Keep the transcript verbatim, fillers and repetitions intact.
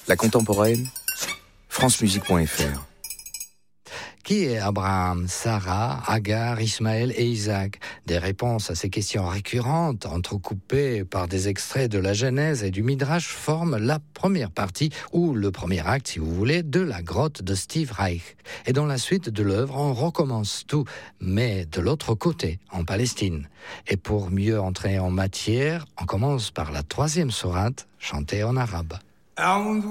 La contemporaine, francemusique point f r. Qui est Abraham, Sarah, Agar, Ismaël et Isaac? Des réponses à ces questions récurrentes, entrecoupées par des extraits de la Genèse et du Midrash, forment la première partie, ou le premier acte, si vous voulez, de la grotte de Steve Reich. Et dans la suite de l'œuvre, on recommence tout, mais de l'autre côté, en Palestine. Et pour mieux entrer en matière, on commence par la troisième sourate, chantée en arabe.